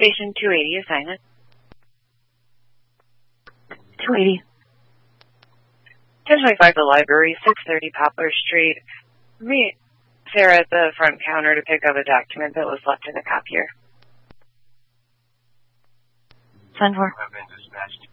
Station 280, assignment. 280. 1025 the library, 630 Poplar Street. Meet Sarah at the front counter to pick up a document that was left in the copier. 10-4. Have been dispatched.